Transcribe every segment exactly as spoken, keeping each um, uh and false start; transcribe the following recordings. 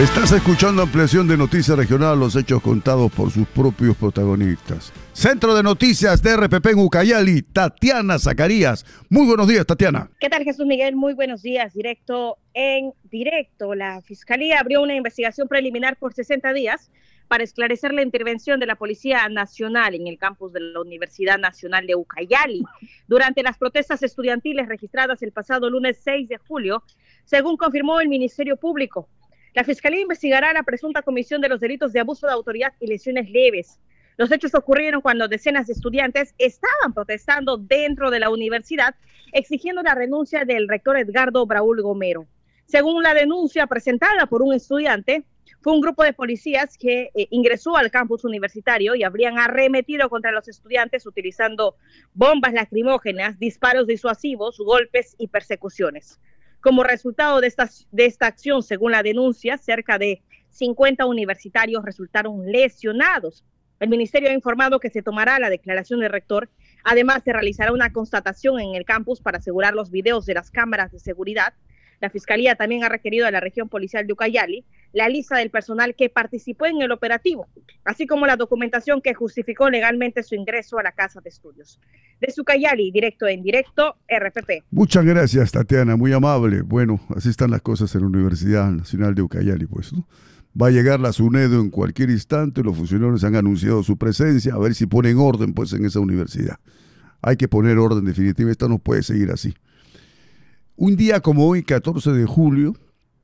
Estás escuchando ampliación de Noticias Regional, los hechos contados por sus propios protagonistas. Centro de Noticias de R P P en Ucayali, Tatiana Zacarías. Muy buenos días, Tatiana. ¿Qué tal, Jesús Miguel? Muy buenos días. Directo en directo. La Fiscalía abrió una investigación preliminar por sesenta días para esclarecer la intervención de la Policía Nacional en el campus de la Universidad Nacional de Ucayali durante las protestas estudiantiles registradas el pasado lunes seis de julio, según confirmó el Ministerio Público. La Fiscalía investigará la presunta comisión de los delitos de abuso de autoridad y lesiones leves. Los hechos ocurrieron cuando decenas de estudiantes estaban protestando dentro de la universidad, exigiendo la renuncia del rector Edgardo Braúl Gomero. Según la denuncia presentada por un estudiante, fue un grupo de policías que eh, ingresó al campus universitario y habrían arremetido contra los estudiantes utilizando bombas lacrimógenas, disparos disuasivos, golpes y persecuciones. Como resultado de esta, de esta acción, según la denuncia, cerca de cincuenta universitarios resultaron lesionados. El ministerio ha informado que se tomará la declaración del rector. Además, se realizará una constatación en el campus para asegurar los videos de las cámaras de seguridad. La Fiscalía también ha requerido a la región policial de Ucayali la lista del personal que participó en el operativo, así como la documentación que justificó legalmente su ingreso a la casa de estudios. Desde Ucayali, directo en directo, R P P. Muchas gracias, Tatiana, muy amable. Bueno, así están las cosas en la Universidad Nacional de Ucayali, pues, ¿no? Va a llegar la SUNEDO en cualquier instante, los funcionarios han anunciado su presencia, a ver si ponen orden, pues, en esa universidad. Hay que poner orden definitivamente, esto no puede seguir así. Un día como hoy, catorce de julio,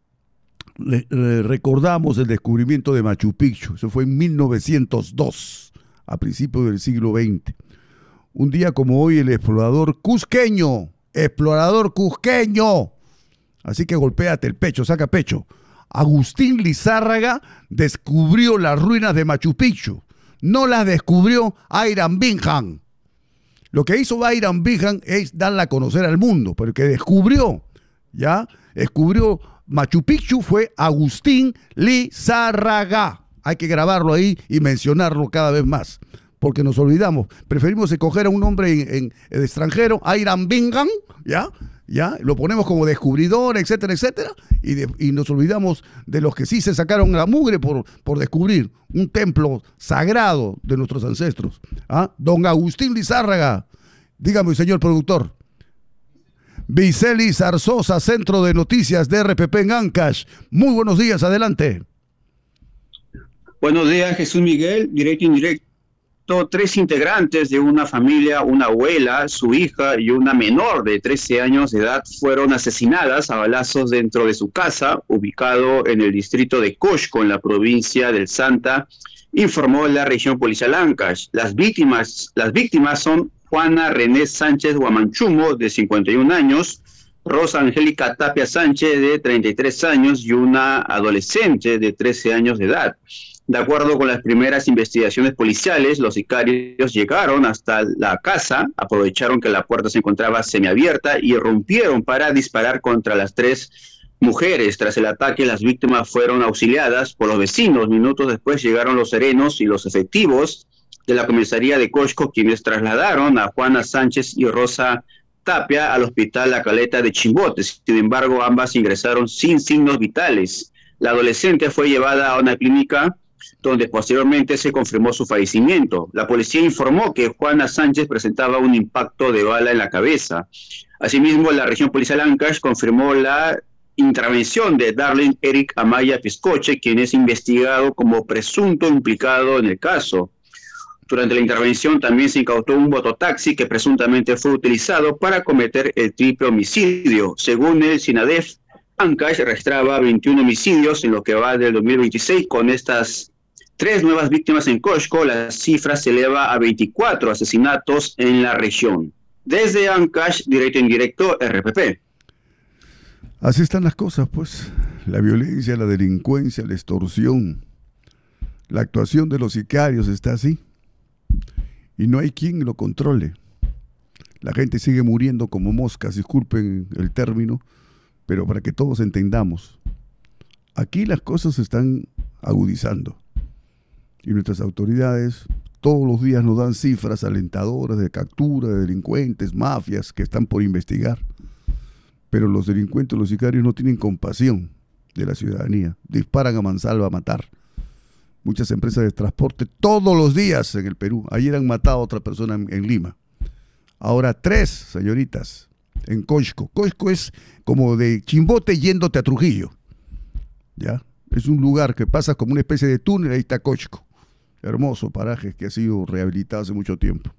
le, le recordamos el descubrimiento de Machu Picchu. Eso fue en mil novecientos dos, a principios del siglo veinte. Un día como hoy, el explorador cusqueño, explorador cusqueño, así que golpéate el pecho, saca pecho, Agustín Lizárraga descubrió las ruinas de Machu Picchu. No las descubrió Hiram Bingham. Lo que hizo Hiram Bingham es darla a conocer al mundo, pero el que descubrió, ¿ya? Descubrió Machu Picchu fue Agustín Lizárraga. Hay que grabarlo ahí y mencionarlo cada vez más, porque nos olvidamos. Preferimos escoger a un hombre en, en, en extranjero, Hiram Bingham, ¿ya? ¿Ya? Lo ponemos como descubridor, etcétera, etcétera, y, de, y nos olvidamos de los que sí se sacaron la mugre por, por descubrir un templo sagrado de nuestros ancestros. ¿Ah? Don Agustín Lizárraga, dígame, señor productor. Viceli Zarzosa, Centro de Noticias de R P P en Ancash. Muy buenos días, adelante. Buenos días, Jesús Miguel, directo y indirecto. Tres integrantes de una familia, una abuela, su hija y una menor de trece años de edad fueron asesinadas a balazos dentro de su casa, ubicado en el distrito de Cosco, en la provincia del Santa, informó la región policial Ancash. Las víctimas, las víctimas son Juana René Sánchez Guamanchumo, de cincuenta y un años, Rosa Angélica Tapia Sánchez, de treinta y tres años, y una adolescente de trece años de edad. De acuerdo con las primeras investigaciones policiales, los sicarios llegaron hasta la casa, aprovecharon que la puerta se encontraba semiabierta y rompieron para disparar contra las tres mujeres. Tras el ataque, las víctimas fueron auxiliadas por los vecinos. Minutos después llegaron los serenos y los efectivos de la comisaría de Cosco, quienes trasladaron a Juana Sánchez y Rosa Tapia al hospital La Caleta de Chimbote. Sin embargo, ambas ingresaron sin signos vitales. La adolescente fue llevada a una clínica donde posteriormente se confirmó su fallecimiento. La policía informó que Juana Sánchez presentaba un impacto de bala en la cabeza. Asimismo, la región policial Ancash confirmó la intervención de Darling Eric Amaya Piscoche, quien es investigado como presunto implicado en el caso. Durante la intervención también se incautó un mototaxi que presuntamente fue utilizado para cometer el triple homicidio. Según el SINADEF, Ancash registraba veintiún homicidios en lo que va del dos mil veintiséis. Con estas tres nuevas víctimas en Cosco, la cifra se eleva a veinticuatro asesinatos en la región. Desde Ancash, directo en directo, R P P. Así están las cosas, pues. La violencia, la delincuencia, la extorsión, la actuación de los sicarios está así. Y no hay quien lo controle. La gente sigue muriendo como moscas, disculpen el término, pero para que todos entendamos, aquí las cosas se están agudizando y nuestras autoridades todos los días nos dan cifras alentadoras de captura de delincuentes, mafias que están por investigar, pero los delincuentes, los sicarios no tienen compasión de la ciudadanía. Disparan a mansalva a matar. Muchas empresas de transporte todos los días en el Perú. Ayer han matado a otra persona en, en Lima. Ahora tres, señoritas, en Coixco. Coixco es como de Chimbote yéndote a Trujillo. ¿Ya? Es un lugar que pasa como una especie de túnel, ahí está Coixco. Hermoso paraje que ha sido rehabilitado hace mucho tiempo.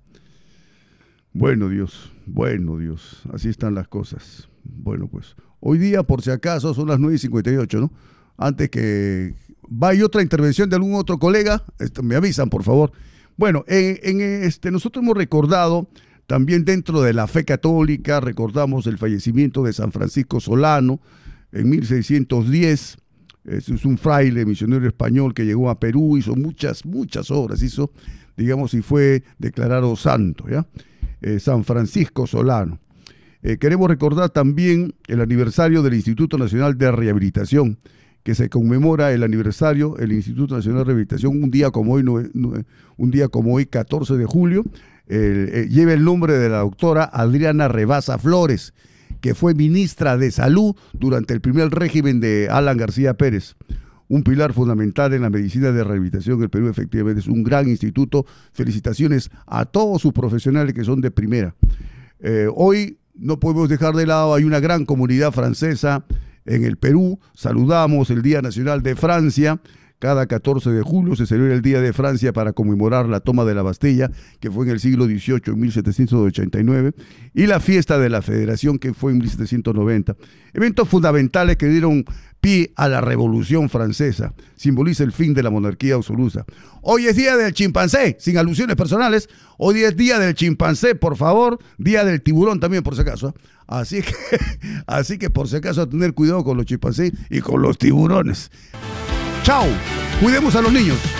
Bueno, Dios, bueno, Dios, así están las cosas. Bueno, pues, hoy día, por si acaso, son las nueve y cincuenta y ocho, ¿no? Antes que vaya otra intervención de algún otro colega, este, me avisan, por favor. Bueno, en, en este, nosotros hemos recordado, también dentro de la fe católica, recordamos el fallecimiento de San Francisco Solano en mil seiscientos diez. Es un fraile misionero español que llegó a Perú, hizo muchas, muchas obras, hizo, digamos, y fue declarado santo, ¿ya? Eh, San Francisco Solano. Eh, queremos recordar también el aniversario del Instituto Nacional de Rehabilitación, que se conmemora el aniversario del Instituto Nacional de Rehabilitación un día como hoy, no, no, un día como hoy, catorce de julio, eh, eh, lleva el nombre de la doctora Adriana Rebasa Flores, que fue ministra de Salud durante el primer régimen de Alan García Pérez. Un pilar fundamental en la medicina de rehabilitación del Perú, efectivamente es un gran instituto. Felicitaciones a todos sus profesionales que son de primera. Eh, hoy no podemos dejar de lado, hay una gran comunidad francesa en el Perú. Saludamos el Día Nacional de Francia. Cada catorce de julio se celebra el Día de Francia para conmemorar la toma de la Bastilla, que fue en el siglo dieciocho, en mil setecientos ochenta y nueve, y la fiesta de la Federación, que fue en mil setecientos noventa. Eventos fundamentales que dieron pie a la Revolución Francesa. Simboliza el fin de la monarquía absoluta. Hoy es Día del Chimpancé, sin alusiones personales. Hoy es Día del Chimpancé, por favor. Día del Tiburón también, por si acaso. Así que, así que por si acaso, a tener cuidado con los chimpancés y con los tiburones. Chao, cuidemos a los niños.